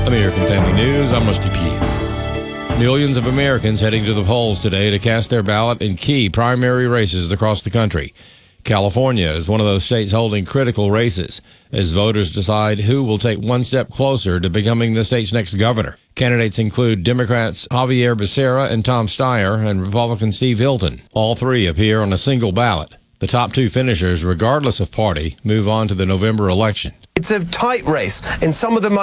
American Family News, I'm Rusty Pugh. Millions of Americans heading to the polls today to cast their ballot in key primary races across the country. California is one of those states holding critical races as voters decide who will take one step closer to becoming the state's next governor. Candidates include Democrats Javier Becerra and Tom Steyer and Republican Steve Hilton. All three appear on a single ballot. The top two finishers, regardless of party, move on to the November election. It's a tight race, and some of them